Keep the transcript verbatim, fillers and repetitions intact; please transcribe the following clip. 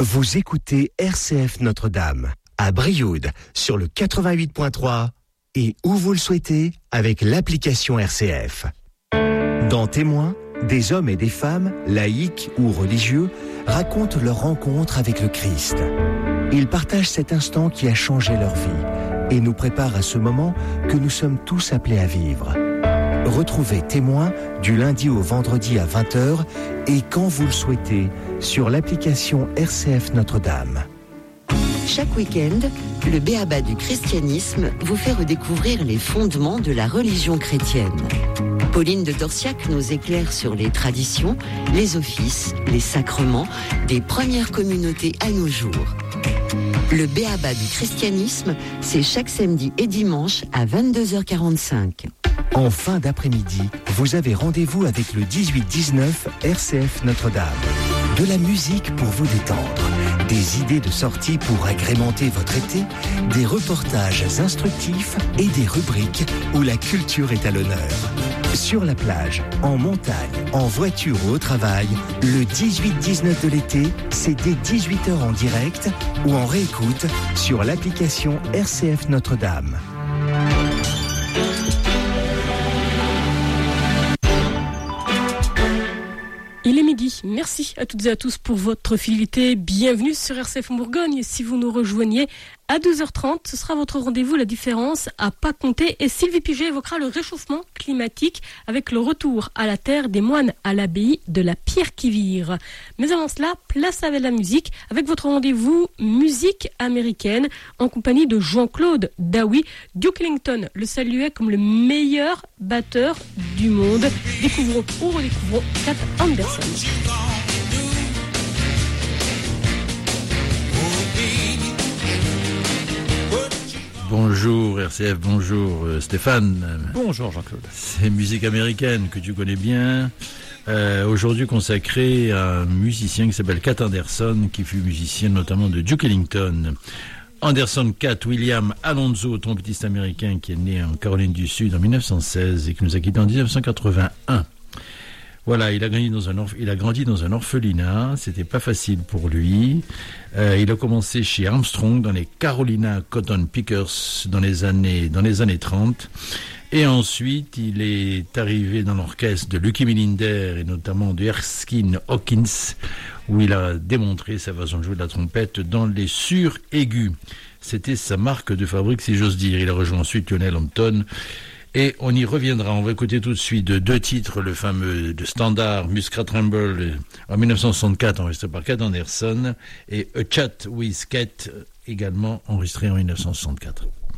Vous écoutez R C F Notre-Dame, à Brioude, sur le quatre-vingt-huit point trois et où vous le souhaitez, avec l'application R C F. Dans Témoins, des hommes et des femmes, laïcs ou religieux, racontent leur rencontre avec le Christ. Ils partagent cet instant qui a changé leur vie et nous préparent à ce moment que nous sommes tous appelés à vivre. Retrouvez Témoins du lundi au vendredi à vingt heures et quand vous le souhaitez sur l'application R C F Notre-Dame. Chaque week-end, le B.A.B.A. du christianisme vous fait redécouvrir les fondements de la religion chrétienne. Pauline de Torsiac nous éclaire sur les traditions, les offices, les sacrements des premières communautés à nos jours. Le B.A.B.A. du christianisme, c'est chaque samedi et dimanche à vingt-deux heures quarante-cinq. En fin d'après-midi, vous avez rendez-vous avec le dix-huit dix-neuf R C F Notre-Dame. De la musique pour vous détendre, des idées de sortie pour agrémenter votre été, des reportages instructifs et des rubriques où la culture est à l'honneur. Sur la plage, en montagne, en voiture ou au travail, le dix-huit dix-neuf de l'été, c'est dès dix-huit heures en direct ou en réécoute sur l'application R C F Notre-Dame. Il est midi. Merci à toutes et à tous pour votre fidélité. Bienvenue sur R C F Bourgogne. Si vous nous rejoignez à douze heures trente, ce sera votre rendez-vous La Différence à pas compter. Et Sylvie Piget évoquera le réchauffement climatique avec le retour à la terre des moines à l'abbaye de la Pierre-qui-Vire. Mais avant cela, place avec la musique avec votre rendez-vous musique américaine en compagnie de Jean-Claude Daoui. Duke Ellington le saluait comme le meilleur batteur du monde. Découvrons ou redécouvrons Cat Anderson. Bonjour R C F, bonjour euh, Stéphane. Bonjour Jean-Claude. C'est musique américaine que tu connais bien. Euh, aujourd'hui consacré à un musicien qui s'appelle Cat Anderson, qui fut musicien notamment de Duke Ellington. Anderson Cat William Alonzo, trompettiste américain qui est né en Caroline du Sud en mille neuf cent seize et qui nous a quittés en dix-neuf cent quatre-vingt-un. Voilà, il a grandi dans un orph- il a grandi dans un orphelinat, c'était pas facile pour lui. Euh, il a commencé chez Armstrong dans les Carolina Cotton Pickers dans les années dans les années trente. Et ensuite, il est arrivé dans l'orchestre de Lucky Millinder et notamment de Erskine Hawkins, où il a démontré sa façon de jouer de la trompette dans les sur-aigus. C'était sa marque de fabrique, si j'ose dire. Il a rejoint ensuite Lionel Hampton. Et on y reviendra. On va écouter tout de suite deux titres, le fameux de standard Muskrat Ramble en mille neuf cent soixante-quatre, enregistré par Cat Anderson, et A Chat with Cat, également enregistré en mille neuf cent soixante-quatre.